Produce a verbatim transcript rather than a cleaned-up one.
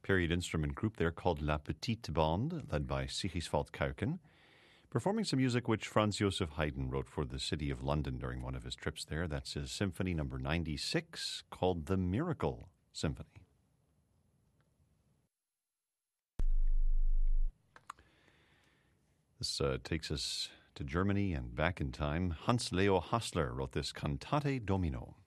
period instrument group there called La Petite Bande, led by Sigiswald Kuiken, performing some music which Franz Joseph Haydn wrote for the city of London during one of his trips there. That's his symphony number ninety-six, called the Miracle Symphony. This uh, takes us to Germany and back in time. Hans Leo Hassler wrote this Cantate Domino.